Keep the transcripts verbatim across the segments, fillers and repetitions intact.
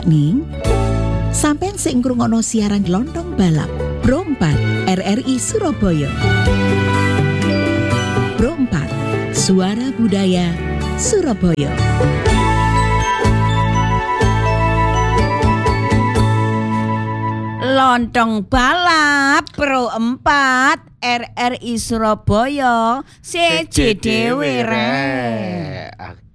ning? Sampeyan sing ngrungokno siaran Lontong Balap Pro empat R R I Surabaya. Pro empat Suara Budaya Surabaya. Lontong Balap Pro empat R R I Surabaya siji dhewe rek.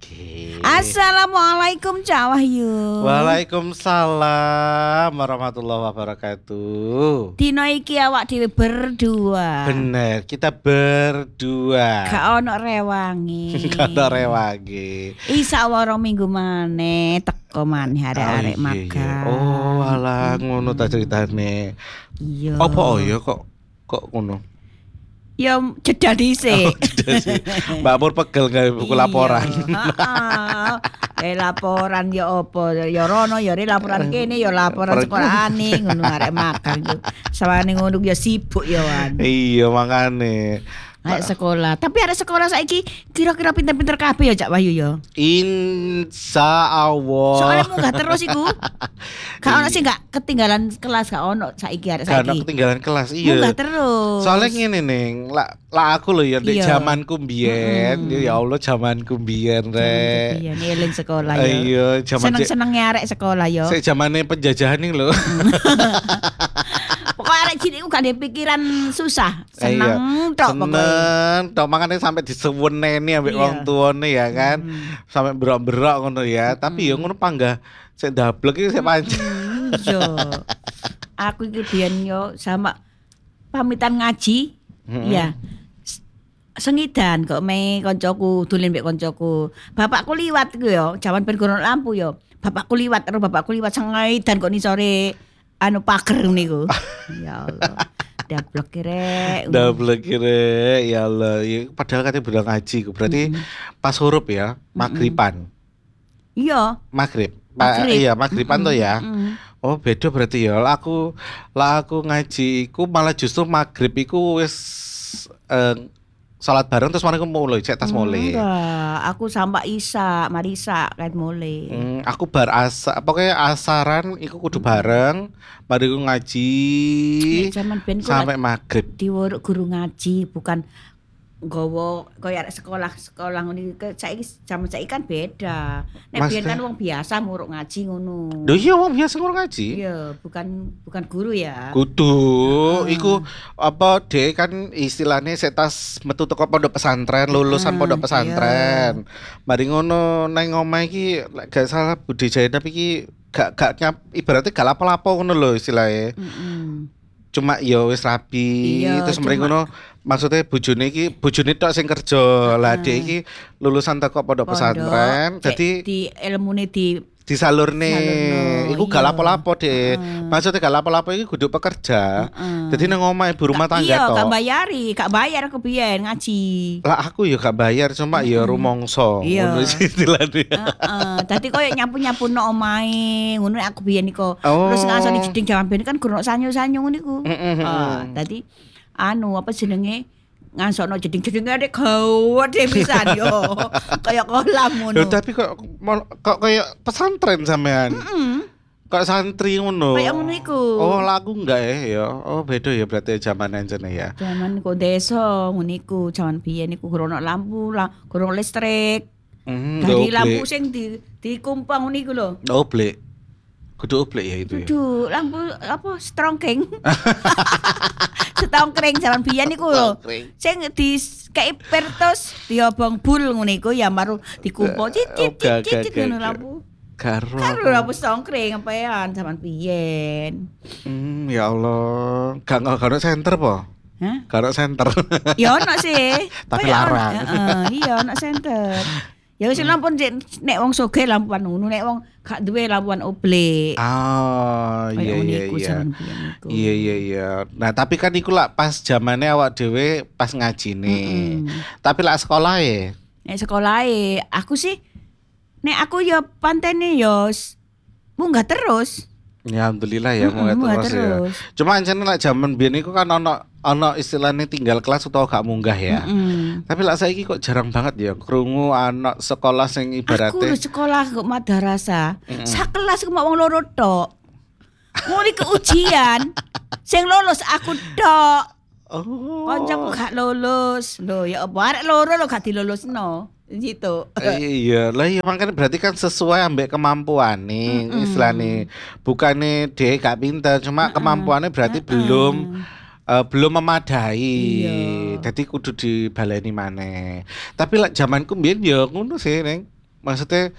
Assalamualaikum Cak Wahyu. Waalaikumsalam warahmatullahi wabarakatuh. Dino iki awak dhewe berdua. Bener, kita berdua. Gak ono rewangi. Gak ono rewangi. Isa waro minggu maneh teko maneh arek-arek oh, makan. Oh, alah ngono ta ceritane. Iya. Apa ya kok kok ngono? Ya jeda dhisik. Oh, jeda sih. Mbak Pur pegel gawe buku laporan. Heeh. Eh laporan ya apa? Ya rono ya laporan kene ya laporan sekolahane ngono arek makan yo. Sawane ngono ya sibuk ya wan. Iya makane. Arek sekolah. Tapi arek sekolah saiki kira-kira pinter-pinter kabeh ya Cak Wahyu ya. Insya Allah. Soalnya munggah terus iku. Gak ono sih gak ketinggalan kelas gak ono saiki arek saiki. Gak ono ketinggalan kelas iya. Munggah terus. Soalnya ngene ning, lah la aku lho ya ndek jamanku mbiyen. Mm-hmm. Ya Allah jamanku mbiyen rek. Iya, eling sekolah ya. Iya, jaman seneng-senenge arek sekolah ya. Sik jamane penjajahan ning lho. Pokok arek cilik gak ada pikiran susah, seneng tok pokoknya. Seneng tok makane sampe disuweneni ambek wong tuane ya kan. Mm. Sampe berok-berok ngono ya, mm. Tapi ya ngono panggah sik ndablek iki sik pancen. Iya. Aku iki biyen yo sama pamitan ngaji. Iya. Mm-hmm. Sengidan kok me koncoku dolen mbek koncoku. Bapakku liwat iku yo, jaman ben gono lampu yo. Bapakku liwat karo bapakku liwat sengidan kok nisore anu pager niku. Ya Allah. Dablek rek. Dablek rek ya Allah. Ya, padahal katanya bilang ngaji ku. Berarti mm-hmm. pas huruf ya, maghriban. Iya. Maghrib. Pa, iya, maghriban mm-hmm. tuh ya. Mm-hmm. Oh, beda berarti ya. Lah aku lah aku ngaji iku malah justru maghrib iku wis eh, salat bareng terus mari aku mulai cek tas mulai. Enggak, aku sampai Isa, Marisa kan mulai. Hmm, aku bar asa, pokoknya asaran iku kudu bareng, mari aku ngaji sampai maghrib. Diwuruk guru ngaji bukan nggawa kaya sekolah sekolah ngene iki saiki jaman saiki kan beda. Nek biyen kan wong biasa muruk ngaji ngono. Lho iya wong biasa muruk ngaji. Iya, bukan bukan guru ya. Kudu, uh. iku apa dek kan istilahnya setas metu teko pondok pesantren, lulusan uh, pondok pesantren. Iya. Mari ngono nang omah iki gak salah budaya tapi iki gak gak nyap, ibaratnya gak lapo-lapo ngono lho istilahnya. Heeh. Cuma ya wis rapi iya, terus mrene ngono maksudnya bojone iki bojone tok sing kerja. Lah uh, dhek iki lulusan teko pondok pesantren dadi di ilmune di disalurne iku gak lapo-lapo deh. Uh. Maksudnya gak lapo-lapo iki kudu pekerja. Uh. Dadi nang omah ibu rumah tangga iya, tok. Iya, gak bayari, gak bayar aku biyen ngaji. Lah aku ya gak bayar cuma uh. ya rumangsa ngono istilahane. Heeh. Dadi koyo nyapu-nyapu nang omahe ngono aku biyen iku. Oh. Terus ngasoni jeding jaman biyen kan guru sanyo-sanyo ngono iku. Heeh. Uh, dadi anu apa jenenge ngasono jeding-jedinge nek gawat dhewe pisan yo. Kayak kolam ngono. Lho tapi kok kok kayak pesantren sampean. Heeh. Kok santri ngono. Kayak ngono iku. Oh, lagu enggak ya? Oh, beda ya berarti zaman anjene ya. Zaman kok desa ngono iku, zaman biyen iku guru ono lampu, lah guru listrik. Mm, dari lampu sing di dikumpang ngono iku lho. Oh, blek. Kudu oblek ya itu ya. Kudu lampu apa strongking. Setongkring zaman biyen iku lho. Sing di kei pertos diobong bul ngono iku ya baru dikumpul cicit cicit ngono lampu. Karo. Karo lampu strongking sampean zaman biyen. Hmm, ya Allah. Gak gak center po? Hah? Gak center. Ya ono sih. Tapi larang. Heeh, iya ono center. Ya wis lampu nek wong sugih lampuan ngono, nek wong gak duwe lampuan oblek. Oh, iya iya iya. Iya iya iya. Nah, tapi kan iku lak pas zamane awak dhewe pas ngajine. Mm-hmm. Tapi lak sekolah e. Nek sekolah e, aku sih nek aku ya pantene ya munggah terus. Ya alhamdulillah ya Mm-mm, mulai munggah terus ya. terus. Cuma ancen lek jaman biyen iku kan ono ono istilahnya tinggal kelas utawa gak munggah ya. Mm-mm. Tapi lek saiki kok jarang banget ya krungu anak sekolah sing Aku lho ibarate sekolah kok madrasah. Mm-mm. Sak kelas ku mau wong loro tok. Mulai ke ujian, sing lulus aku tok. Oh. Koncoku gak lulus. Lho ya apa arek loro lho gak dilulusno. Gitu. Eh, iya lah iya makanya berarti kan sesuai ambek kemampuan nih Mm-mm. istilahnya bukannya dia gak pinter cuma kemampuannya berarti belum eh, belum memadai Iya. jadi kudu dibaleni maneh tapi lah zamanku mbiyen ya ngono sih Neng maksudnya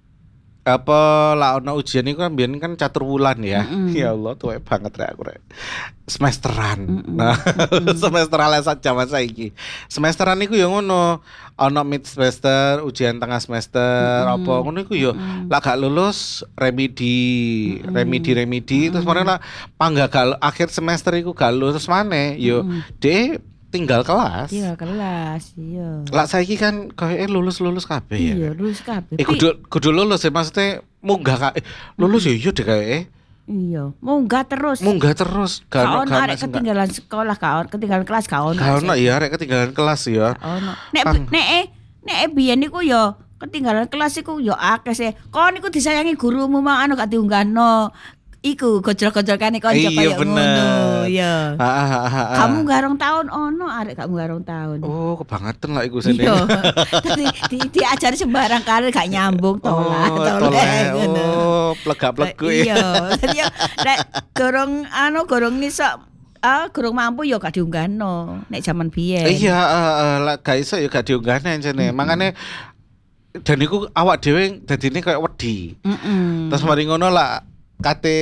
apa lah ono ujian itu kan biyen kan catur wulan ya. Mm-mm. Ya Allah tuwek banget rek aku rek. Semesteran. Mm-mm. Nah, Mm-mm. semesteran lah sak jaman saiki. Semesteran iku ya ngono. Ono mid semester, ujian tengah semester, Mm-mm. apa ngono iku ya Mm-mm. lah gak lulus remedi, Mm-mm. remedi remedi terus mana lah panggagal akhir semester iku gak lulus maneh yo Mm-mm. de tinggal kelas. Iya kelas, iya. Lah saiki kan kayaknya lulus-lulus kabeh ya. Iya, lulus kabeh. Eh Pi- kudu kudu lulus ya maksudnya munggah kak eh, lulus ya iya deh kayak Iya, munggah terus. munggah terus gak ono Gak ono gak ono arek sing gak- ketinggalan sekolah, gak ono ketinggalan kelas, gak ono. gak ono ya arek ketinggalan kelas ya. Gak ono. Nek Pang- nek eh, nek eh biyen niku ya ketinggalan kelas iku ya akeh sih. Kon niku disayangi gurumu mang anu gak diunggahno. Iku gojol-gojolkane kanca Iya, kaya bener. ngono. Iya. Ah, ah, ah, ah. Kamu garong tahun ono arek kamu garong tahun. Oh kebangetan lah iku sini. Iya. Tadi di, diajari sembarang kali gak nyambung tolak, Oh, tolak toleh. ngono. Oh, plegak-plegu ya. Iya. Dadi yo nek gorong anu gorong iso ah gorong mampu yo gak diunggahno nek zaman biyen. Iya, eh, eh, lah gak iso ya gak diunggahne jane. Makane dan iku awak dhewe dadine kayak wedi. Mm-mm. Terus mari ngono lah kate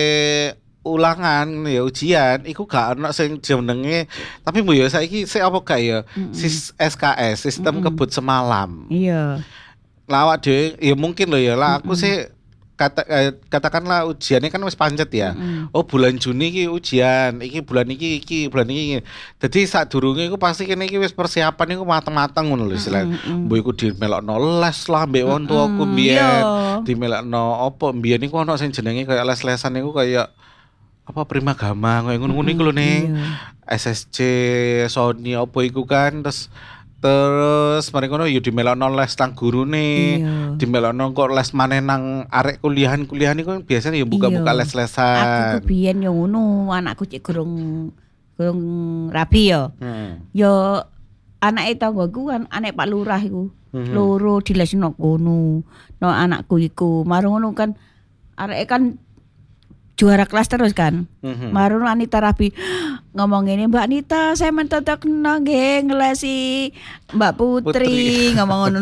ulangan ya ujian iku gak ono sing jenenge tapi mbok ya saiki sik apa gak ya sis S K S sistem Mm-mm. kebut semalam. Iya. Lawak dhewe ya mungkin loh ya lah aku sih kata eh, katakanlah ujiannya kan wis pancet ya. Mm-mm. Oh bulan Juni iki ujian, iki bulan iki iki bulan iki. Dadi sadurunge iku pasti kene iki wis persiapan iku mateng-mateng ngono lho istilahnya. Mm-mm. Mbok iku dimelokno les lah mbek wong tuaku Mm-mm, mbiyen. iya. Dimelokno opo mbiyen iku ono sing jenenge kayak les-lesan iku kayak apa Primagama kayak ngono-ngono iku lho ning. Iya. S S C Sony opo iku kan terus terus mari ngono yo dimelokno les nang gurune. Iya. Dimelokno kok les maneh nang arek kuliahan-kuliahan iku biasanya ya buka-buka Iya. les-lesan. Aku ku biyen yo ngono, anakku cek gorong gorong rabi yo. Hmm. Yo anake tanggoku kan anak Pak Lurah iku. Mhm. Loro dilesno kono. No anakku iku, marung ngono kan areke kan juara kelas terus kan. Mhm. Marung Anita Rabi ngomong ini Mbak Anita saya mentotok nggih ngelesi Mbak Putri, Putri. ngomong ngono.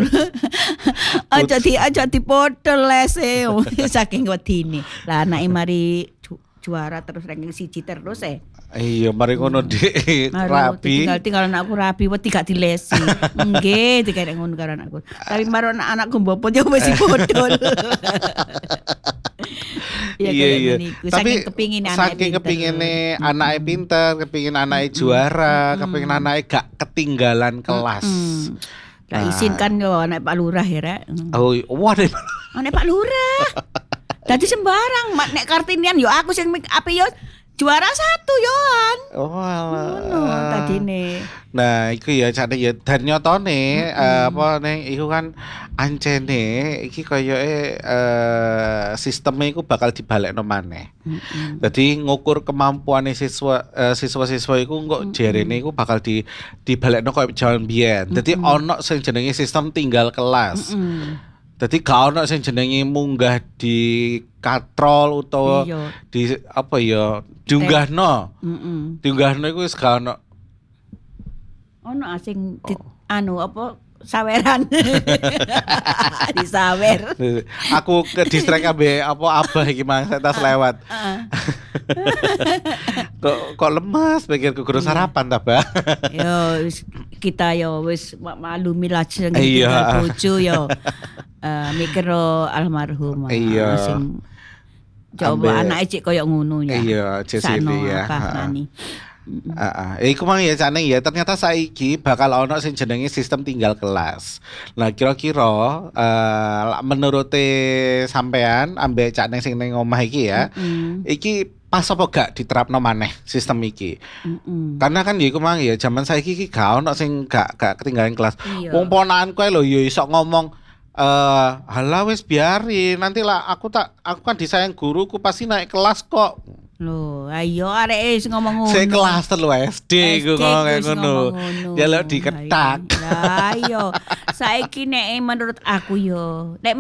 Aja di aja dipodo lese saking wedine. Lah anake mari ju- juara terus ranking siji terus eh. Iya, mari ngono Dik. Maru Rapi. tinggal tinggal anakku rapi wedi gak dilesi. Nggih dikene ngono karo anakku. Tapi maru anak-anakku mbopot yo wis bodol. Ya, Iya kayak iya. ngono iku. Tapi Saking kepingin anake saking pinter. kepingine anake pinter, kepingin anake juara, kepingin anake gak ketinggalan kelas. Hmm. Lah Nah. isin kan yo anak Pak Lurah ya rek. Oh, wah deh. Anak Pak Lurah. Dadi sembarang mak nek Kartinian yo aku sing mik- ape yo juara satu yoan. Oh, Ngono alah. tadine. Nah, iku ya jane ya dan nyotone eh, apa ning iku kan ancene iki koyoke eh sisteme iku bakal dibalekno maneh. Mm-mm. Dadi ngukur kemampuane siswa eh, siswa-siswa iku kok jarene iku bakal di dibalekno koyo jaman biyen. Dadi ono sing jenenge sistem tinggal kelas. Mm-mm. Dadi gak ono sing jenenge munggah di katrol utawa Iya. di apa ya diunggahno. Mm-mm. Diunggahno iku wis gak ono. Ono asing di, anu apa saweran. Disawer. Aku ke distrik ambe apa abah iki mang saya tas lewat. Heeh. Kok kok lemas pikirku guru sarapan ta, Bah? Yo wis kita yo wis ma- maklumi lah sing Iya. tinggal bojo yo. Eh mikir almarhum. Iya. Sing coba Ambek- anake cek koyo ngono ya. Iya, Jesili Sakno ya. apa Heeh. nani. Heeh, iku mang ya Cak Neng ya ternyata saiki bakal ono sing jenenge sistem tinggal kelas. Lah kira-kira eh lak menurute sampean ambek Cak Neng sing ning omah iki ya. Mm-mm. Iki pas apa gak diterapno maneh sistem iki? Mm-mm. Karena kan ya iku mang ya zaman saiki iki gak ono sing gak gak ketinggalan kelas. Iya. Wong ponakanku ae lho ya iso ngomong eh halah wis biarin nanti lah aku tak aku kan disayang guruku pasti naik kelas kok. Loh, ayo arek wis ngomong ngono. Saya kelas telu S D ku S D ngomong kayak wis ngono. ngomong ngono. Ya lo diketak. Lah iya. Saiki nek menurut aku yo, nek